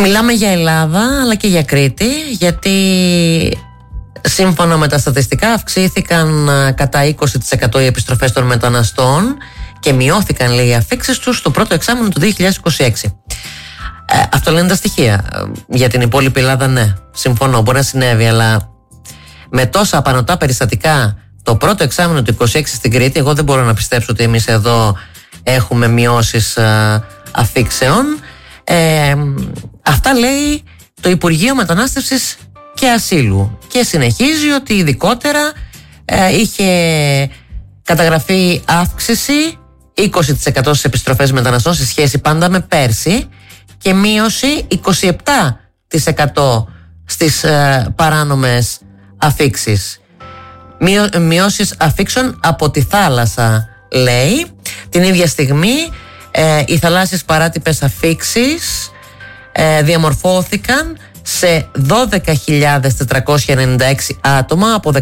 Μιλάμε για Ελλάδα αλλά και για Κρήτη, γιατί σύμφωνα με τα στατιστικά αυξήθηκαν κατά 20% οι επιστροφές των μεταναστών και μειώθηκαν, λέει, οι αφίξεις τους στο πρώτο εξάμηνο του 2026. Αυτό λένε τα στοιχεία. Για την υπόλοιπη Ελλάδα, ναι, συμφωνώ, μπορεί να συνέβη, αλλά με τόσα απανωτά περιστατικά το πρώτο εξάμηνο του 2026 στην Κρήτη, εγώ δεν μπορώ να πιστέψω ότι εμείς εδώ έχουμε μειώσεις αφίξεων. Αυτά λέει το Υπουργείο Μετανάστευσης και Ασύλου και συνεχίζει ότι ειδικότερα είχε καταγραφεί αύξηση 20% στις επιστροφές μεταναστών σε σχέση πάντα με πέρσι και μείωση 27% στις παράνομες αφίξεις. Μειώσεις αφίξεων από τη θάλασσα, λέει. Την ίδια στιγμή οι θαλάσσιες παράτυπες αφίξεις διαμορφώθηκαν σε 12.496 άτομα από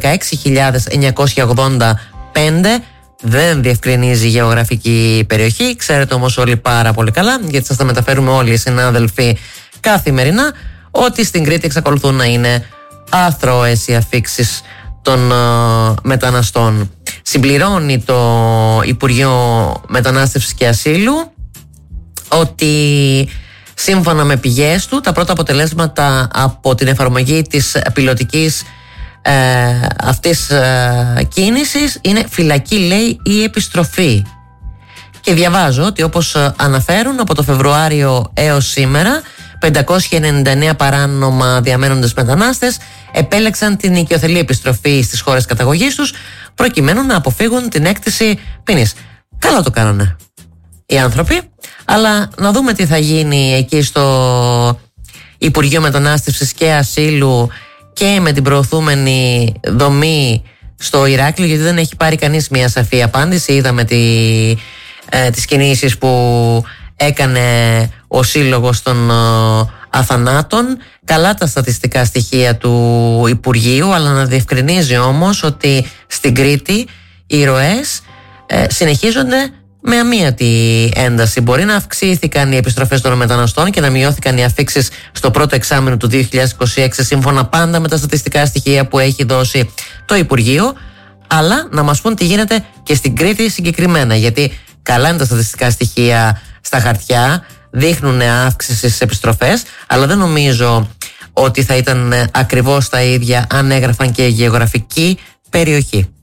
16.985. Δεν διευκρινίζει η γεωγραφική περιοχή. Ξέρετε όμως όλοι πάρα πολύ καλά, γιατί σας τα μεταφέρουμε όλοι οι συνάδελφοι καθημερινά, ότι στην Κρήτη εξακολουθούν να είναι αθρώες οι αφίξεις των μεταναστών. Συμπληρώνει το Υπουργείο Μετανάστευσης και Ασύλου ότι σύμφωνα με πηγές του, τα πρώτα αποτελέσματα από την εφαρμογή της πιλωτικής αυτής κίνησης είναι φυλακή, λέει, ή επιστροφή. Και διαβάζω ότι όπως αναφέρουν, από το Φεβρουάριο έως σήμερα 599 παράνομα διαμένοντες μετανάστες επέλεξαν την οικειοθελή επιστροφή στις χώρες καταγωγής τους προκειμένου να αποφύγουν την έκτηση ποινής. Καλά το κάνανε οι άνθρωποι, αλλά να δούμε τι θα γίνει εκεί στο Υπουργείο Μετανάστευσης και Ασύλου και με την προωθούμενη δομή στο Ηράκλειο, γιατί δεν έχει πάρει κανείς μια σαφή απάντηση. Είδαμε τις κινήσεις που έκανε ο Σύλλογος των Αθανάτων. Καλά τα στατιστικά στοιχεία του Υπουργείου, αλλά να διευκρινίζει όμως ότι στην Κρήτη οι ροές συνεχίζονται με αμύατη ένταση. Μπορεί να αυξήθηκαν οι επιστροφές των μεταναστών και να μειώθηκαν οι αφίξεις στο πρώτο εξάμηνο του 2026, σύμφωνα πάντα με τα στατιστικά στοιχεία που έχει δώσει το Υπουργείο, αλλά να μας πούν τι γίνεται και στην Κρήτη συγκεκριμένα, γιατί καλά είναι τα στατιστικά στοιχεία στα χαρτιά, δείχνουν αύξηση στις επιστροφές, αλλά δεν νομίζω ότι θα ήταν ακριβώς τα ίδια αν έγραφαν και η γεωγραφική περιοχή.